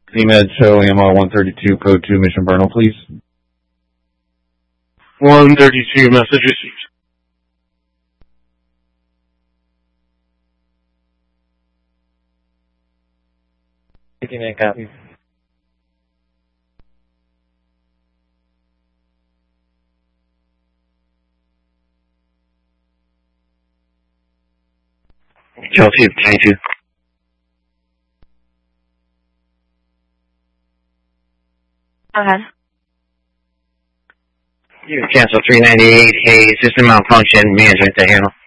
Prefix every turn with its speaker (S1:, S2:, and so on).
S1: CMed show AMR 132, code 2, Mission Vernal, please.
S2: 132, message received.
S3: Taking a copy.
S4: Chelsea 22.
S5: Go ahead.
S4: You cancel 398, hey, system malfunction, management to handle.